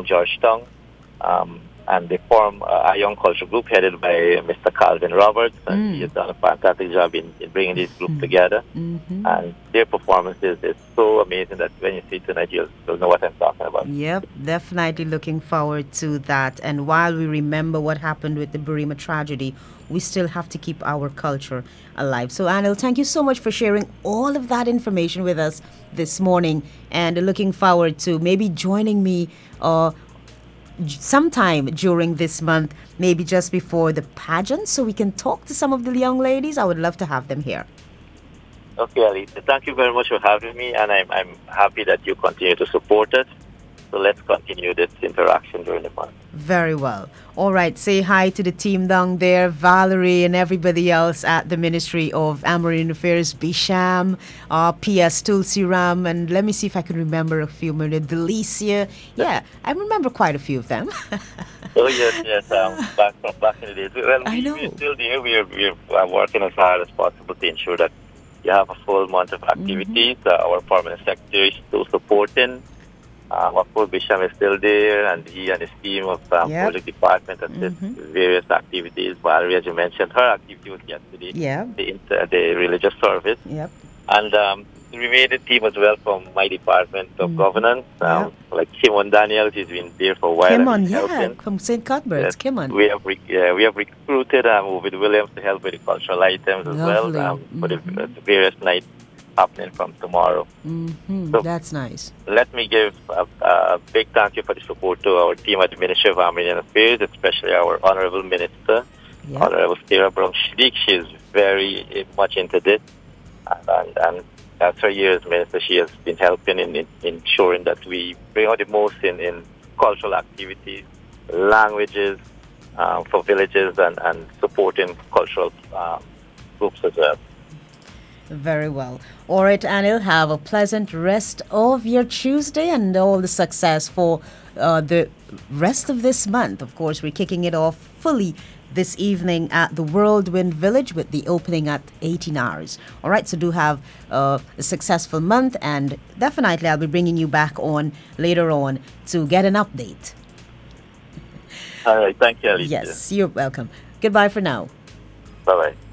Georgetown. And they form a young culture group headed by Mr. Calvin Roberts, and he has done a fantastic job in bringing this group together. And their performance is so amazing that when you see it tonight, you'll know what I'm talking about. Yep, definitely looking forward to that. And while we remember what happened with the Burima tragedy, we still have to keep our culture alive. So, Anil, thank you so much for sharing all of that information with us this morning, and looking forward to maybe joining me sometime during this month, maybe just before the pageant, so we can talk to some of the young ladies. I would love to have them here. Okay, Alisa, thank you very much for having me, and I'm happy that you continue to support us. So let's continue this interaction during the month. Very well. All right, say hi to the team down there, Valerie and everybody else at the Ministry of Amerindian Affairs, Bisham, PS Tulsiram, and let me see if I can remember a few more. Delicia. Yeah, I remember quite a few of them. Oh, yes, back in the days. Well, I know. we're still there. We're working as hard as possible to ensure that you have a full month of activities. Our permanent secretary is still supporting. Of course, Bisham is still there, and he and his team of public department assist various activities. Valerie, as you mentioned, her activity was yesterday, the religious service. Yep. And the remaining team as well from my department of governance, like Kimon Daniels, he's been there for a while. Kimon, from St. Cuthbert's, Kimon. We have recruited Ovid Williams to help with the cultural items as well for the various nights happening from tomorrow. So that's nice. Let me give a big thank you for the support to our team at the Ministry of Armenian Affairs, especially our Honorable Minister, Honorable Sarah Brown Shdik. She is very much into this, and as her year as Minister, she has been helping in ensuring that we bring out the most in cultural activities, languages for villages, and supporting cultural groups as well. Very well. All right, Anil, have a pleasant rest of your Tuesday and all the success for the rest of this month. Of course, we're kicking it off fully this evening at the Whirlwind Village with the opening at 18 hours. All right, so do have a successful month, and definitely I'll be bringing you back on later on to get an update. All right, thank you, Alicia. Yes, you're welcome. Goodbye for now. Bye-bye.